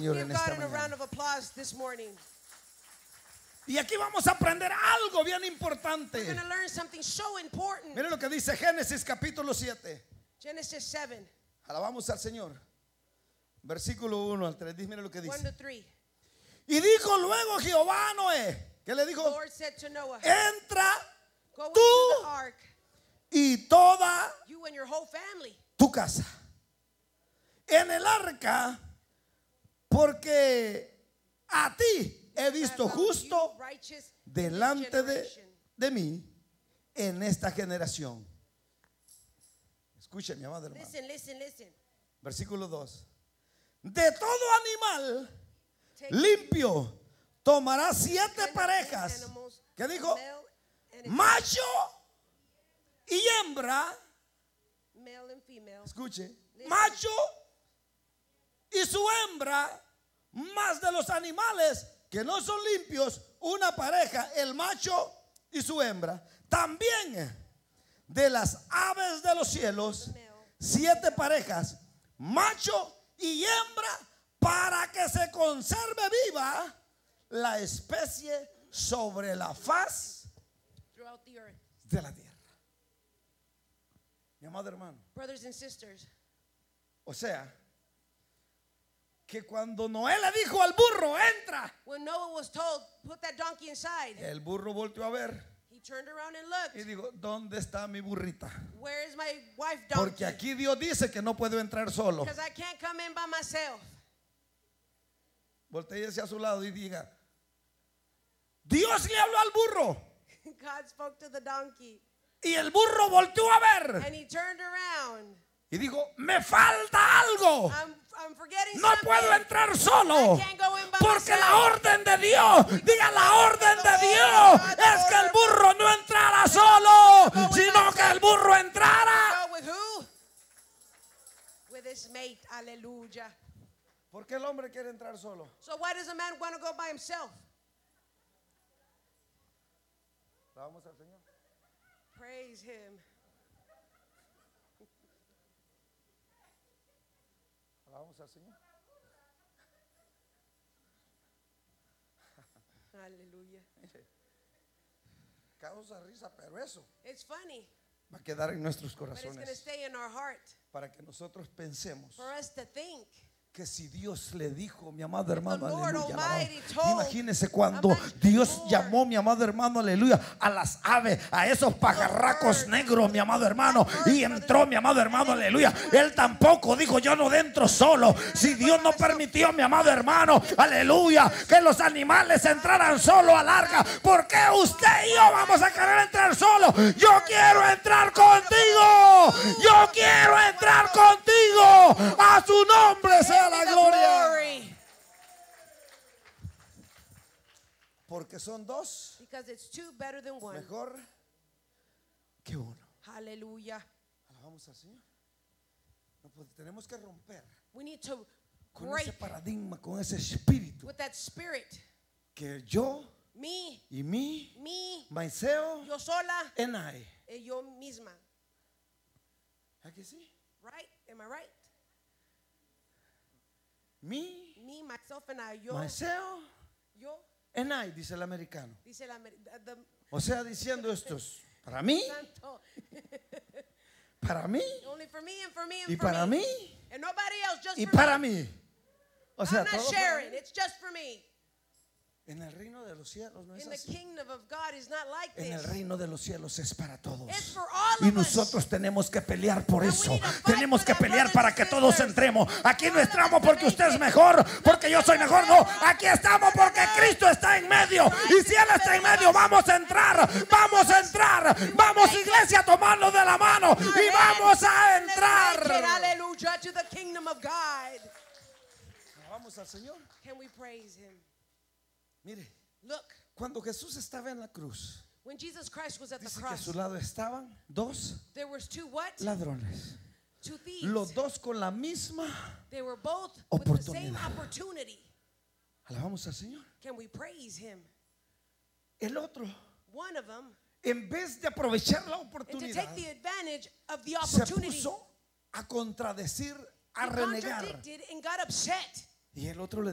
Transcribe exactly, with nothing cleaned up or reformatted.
Señor en Give esta God a round mañana. of applause this morning. Y aquí vamos a aprender algo bien We're importante. going to learn something so important. Mire lo que dice Génesis capítulo siete. Genesis seven, Alabamos al Señor. Versículo uno al tres. Mire lo que one dice. to three. Y dijo luego Jehová a Noé. ¿Qué le The dijo? Lord said to Noah, Entra go tú into the ark, y toda you and your whole family. tu casa en el arca, porque a ti he visto I found you justo righteous in this delante de, generation. de mí en esta generación. Escuche, mi amado hermano. Listen, listen, listen. Versículo dos. De todo animal Take limpio tomará ten siete of these parejas. animals, ¿Qué dijo? male and a- Macho y hembra. male and female. Escuche. Macho y su hembra, más de los animales que no son limpios, una pareja, el macho y su hembra. También de las aves de los cielos, siete parejas, macho y hembra, para que se conserve viva la especie sobre la faz Throughout the earth. de la tierra. Mi amado hermano, Brothers and sisters, o sea, que cuando Noé le dijo al burro, entra, when Noah was told, put that donkey inside, el burro volteó a ver he turned around and y looked. dijo, ¿dónde está mi burrita? Where is my wife Porque donkey? aquí Dios dice que no puedo entrar solo. Because I can't come in by myself. Voltee hacia su lado y diga, Dios le habló al burro God spoke to the donkey y el burro volteó a ver and he turned around. y dijo, me falta algo, I'm, I'm forgetting no something. puedo entrar solo. I can't go in by Porque myself. la orden de Dios, diga la orden de Dios, es que el burro no entrara solo, sino que el burro entrara. Go with who? With his mate. Hallelujah. ¿Por qué el hombre quiere entrar solo? So why does a man want to go by himself? Vamos al Señor. Praise him. Vamos al Señor. Hallelujah. Causa risa, pero eso It's funny, va a quedar en nuestros but it's going to corazones stay in our heart para que nosotros pensemos for us to think. que si Dios le dijo, mi amado hermano, Lord aleluya, Almighty alabado. told Imagínese cuando a man Dios born. llamó, mi amado hermano, aleluya, a las aves, a esos pajarracos negros, mi amado hermano, y entró, mi amado hermano, aleluya. Él tampoco dijo, yo no dentro solo. Si Dios no permitió, mi amado hermano, aleluya, que los animales entraran solo al arca, ¿por qué usted y yo vamos a querer entrar solo? Yo quiero entrar contigo, yo quiero entrar contigo. A su nombre sea la The gloria. glory. Porque son dos Because it's two better than one. mejor que uno. Hallelujah. Alabamos al Señor. No, pues, tenemos que romper We need to con break ese paradigma, con ese espíritu with that spirit. que yo Me, y mí, me, myself, yo sola, and I. y yo misma. ¿Aquí sí? Right? Am I right? Me, Me, myself, and I. Yo, myself, yo, and I, dice el americano. dice la, amer- the, O sea, diciendo estos, para mí, the santo. para mí, Only for me and for me and y for para me. mí, And nobody else, just y for para me. mí. O sea, I'm todo not para sharing. mí. It's just for me. En el reino de los cielos no es In the así. kingdom of God is not like En el this. reino de los cielos es para todos. It's for all Y of us. nosotros tenemos que pelear por And we eso. need to fight Tenemos for que that, pelear brothers para and que todos sisters. entremos. Aquí no All of entramos us porque to usted es make it. mejor, porque yo soy mejor. No, aquí estamos porque Cristo está en medio. Y si Él está en medio, vamos a entrar. Vamos a entrar. Vamos, iglesia, a tomarnos de la mano y vamos a Let's make it, entrar. hallelujah, to the kingdom of God. Vamos al Señor. Can we praise him? Mire, Look, cuando Jesús estaba en la cruz, when Jesus Christ was at the dice que a cross, su lado estaban dos there was two what? ladrones. Two thieves. Los dos con la misma. They were both with the same Oportunidad. opportunity. Alabamos al Señor. Can we praise him? El otro, One of them, en vez de aprovechar la and to oportunidad, take the advantage of the se opportunity, puso a contradecir, a he renegar. contradicted and got upset. Y el otro le